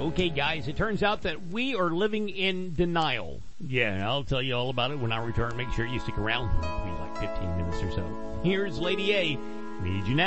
Okay, guys, it turns out that we are living in denial. Yeah, I'll tell you all about it when I return. Make sure you stick around. It'll be like 15 minutes or so. Here's Lady A. Need you now.